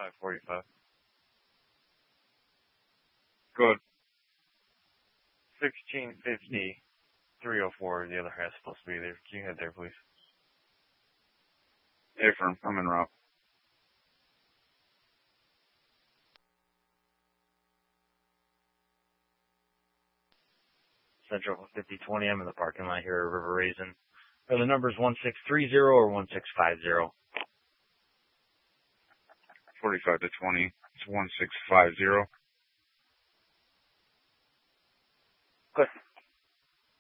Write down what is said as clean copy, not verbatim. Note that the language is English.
545. Good. 1650, 304. The other half's supposed to be there. Can you head there, please? Affirm. I'm en route. Central 5020. I'm in the parking lot here at River Raisin. Are the numbers 1630 or 1650? 45 to 20. It's 1650. Good.